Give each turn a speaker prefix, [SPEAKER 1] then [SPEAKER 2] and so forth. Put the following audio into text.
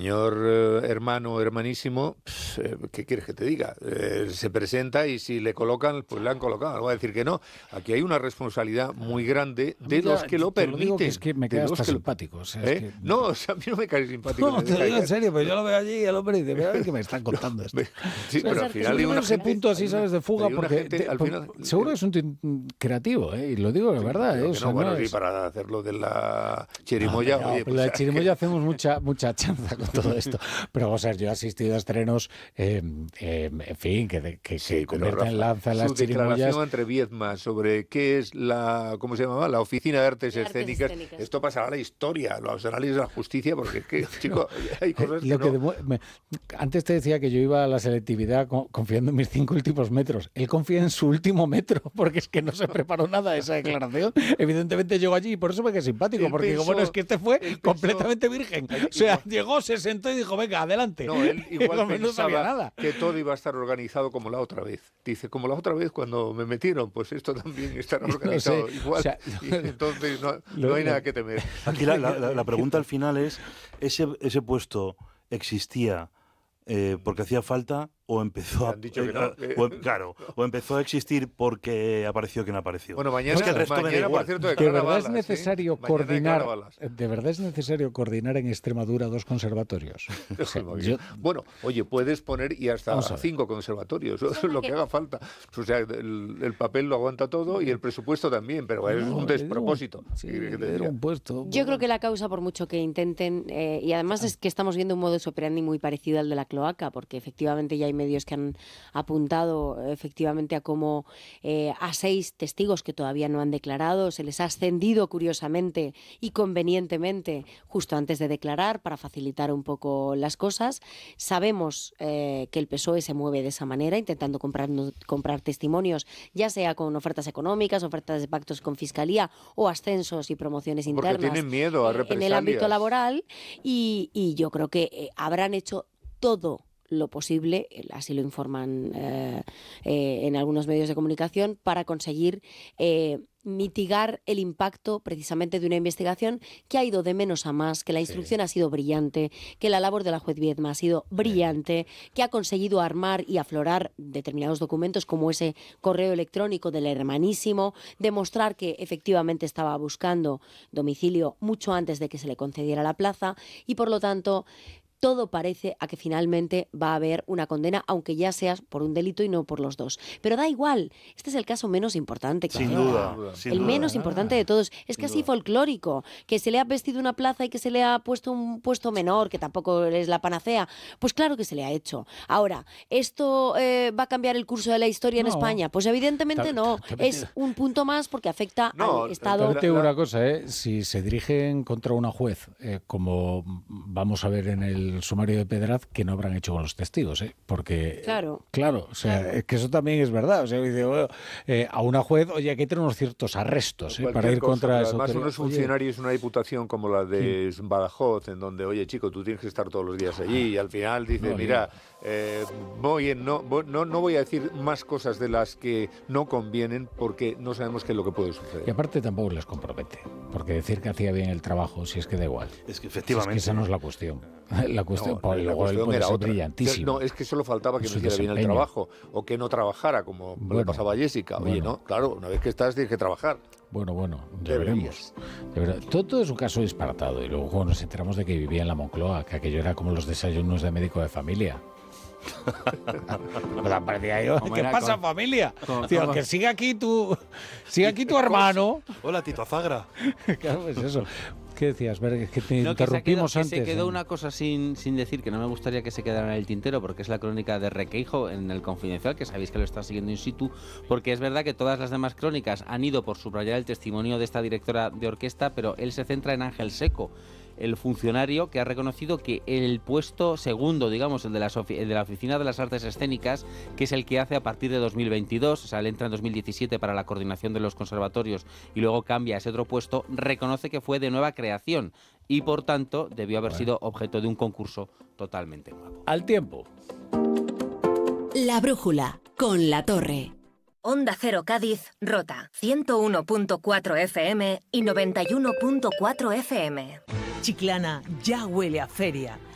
[SPEAKER 1] señor hermano, hermanísimo, ¿qué quieres que te diga? Se presenta y si le colocan, pues le han colocado. No voy a decir que no. Aquí hay una responsabilidad muy grande de los que lo permiten.
[SPEAKER 2] Digo que es que me cae hasta simpático. O sea, es que...
[SPEAKER 1] No, o sea, a mí no me cae simpático.
[SPEAKER 2] No, te lo digo en serio, pero yo lo veo allí y el hombre dice, mira, a ver qué me están contando esto.
[SPEAKER 1] Sí, pero al final hay
[SPEAKER 2] ese punto así, ¿sabes? De fuga, porque seguro que es un creativo, y lo digo de verdad.
[SPEAKER 1] Sí, para hacerlo de la chirimoya.
[SPEAKER 2] La chirimoya hacemos mucha chanza con todo esto. Pero vamos a ver, yo he asistido a estrenos, en fin, que convierten en lanza las chirimoyas.
[SPEAKER 1] Su declaración entre Viedma sobre qué es ¿cómo se llamaba? La Oficina de Artes Escénicas. Esto pasará a la historia, los análisis de la justicia, porque es que, chico, hay cosas que
[SPEAKER 2] antes te decía que yo iba a la selectividad confiando en mis 5 últimos metros. Él confía en su último metro, porque es que no se preparó nada de esa declaración. Evidentemente llegó allí y por eso me quedé simpático, porque digo, bueno, es que este fue completamente virgen. O sea, llegó, se sentó y dijo, venga, adelante.
[SPEAKER 1] No, él igual
[SPEAKER 2] no sabía nada.
[SPEAKER 1] Que todo iba a estar organizado como la otra vez. Dice, como la otra vez cuando me metieron, pues esto también estará organizado
[SPEAKER 2] no sé,
[SPEAKER 1] igual. O sea, y entonces no hay nada que temer.
[SPEAKER 3] Aquí la pregunta al final es, ¿ese puesto existía porque hacía falta o empezó o empezó a existir porque apareció quien apareció?
[SPEAKER 1] Bueno, mañana,
[SPEAKER 3] es que el resto
[SPEAKER 1] mañana por cierto,
[SPEAKER 2] de verdad es necesario coordinar. De verdad es necesario coordinar en Extremadura 2 conservatorios.
[SPEAKER 1] O sea, bueno, oye, puedes poner y hasta 5 conservatorios, lo que haga falta. O sea, el papel lo aguanta todo y el presupuesto también, pero es un despropósito.
[SPEAKER 2] Era un puesto.
[SPEAKER 4] Yo creo que la causa, por mucho que intenten, y además es que estamos viendo un modus operandi muy parecido al de la cloaca, porque efectivamente ya hay medios que han apuntado efectivamente a cómo a 6 testigos que todavía no han declarado se les ha ascendido curiosamente y convenientemente justo antes de declarar para facilitar un poco las cosas. Sabemos que el PSOE se mueve de esa manera, intentando comprar testimonios, ya sea con ofertas económicas, ofertas de pactos con Fiscalía o ascensos y promociones internas.
[SPEAKER 1] Porque tienen miedo a represalias.
[SPEAKER 4] En el ámbito laboral y yo creo que habrán hecho todo lo posible, así lo informan en algunos medios de comunicación, para conseguir mitigar el impacto precisamente de una investigación que ha ido de menos a más, que la instrucción ha sido brillante, que la labor de la juez Viedma ha sido brillante, que ha conseguido armar y aflorar determinados documentos como ese correo electrónico del hermanísimo, demostrar que efectivamente estaba buscando domicilio mucho antes de que se le concediera la plaza y por lo tanto todo parece a que finalmente va a haber una condena, aunque ya sea por un delito y no por los 2. Pero da igual, este es el caso menos importante.
[SPEAKER 3] Sin duda.
[SPEAKER 4] El menos importante de todos. Es que así folclórico, que se le ha vestido una plaza y que se le ha puesto un puesto menor, que tampoco es la panacea. Pues claro que se le ha hecho. Ahora, ¿esto va a cambiar el curso de la historia en España? Pues evidentemente no. Es un punto más porque afecta al Estado.
[SPEAKER 2] Te digo una cosa, si se dirigen contra una juez, como vamos a ver en el sumario de Pedraz, que no habrán hecho con los testigos, porque claro, o sea, es que eso también es verdad. O sea, dice, bueno, a una juez, oye, hay que tener unos ciertos arrestos para ir contra eso.
[SPEAKER 1] Además, unos funcionarios, una diputación como la de Badajoz, en donde, oye, chico, tú tienes que estar todos los días allí, y al final dice, mira, no voy a decir más cosas de las que no convienen, porque no sabemos qué es lo que puede suceder.
[SPEAKER 2] Y aparte tampoco les compromete, porque decir que hacía bien el trabajo, si es que da igual.
[SPEAKER 3] Es que efectivamente.
[SPEAKER 2] Es que esa no es la cuestión. La cuestión
[SPEAKER 1] era otra.
[SPEAKER 2] Brillantísimo.
[SPEAKER 1] No, es que solo faltaba que no hiciera bien el trabajo, o que no trabajara, como le pasaba a Jessica. Oye, no, claro, una vez que estás tienes que trabajar.
[SPEAKER 2] Bueno, ya veremos. Todo es un caso disparatado, y luego nos enteramos de que vivía en la Moncloa, que aquello era como los desayunos de médico de familia. ¿Qué pasa, familia? Tío, que siga aquí tu hermano.
[SPEAKER 3] Hola, Tito Azagra.
[SPEAKER 2] Claro, pues eso. ¿Qué decías? Es que te interrumpimos antes.
[SPEAKER 5] Se quedó una cosa sin decir, que no me gustaría que se quedara en el tintero, porque es la crónica de Requeijo en el Confidencial, que sabéis que lo está siguiendo in situ, porque es verdad que todas las demás crónicas han ido por subrayar el testimonio de esta directora de orquesta, pero él se centra en Ángel Seco, el funcionario que ha reconocido que el puesto segundo, digamos, el de la Oficina de las Artes Escénicas, que es el que hace a partir de 2022, o sea, él entra en 2017 para la coordinación de los conservatorios y luego cambia a ese otro puesto, reconoce que fue de nueva creación y, por tanto, debió haber sido objeto de un concurso totalmente nuevo.
[SPEAKER 2] Al tiempo.
[SPEAKER 6] La brújula, con La Torre.
[SPEAKER 7] Onda Cero Cádiz, Rota, 101.4 FM y 91.4 FM.
[SPEAKER 8] Chiclana ya huele a feria.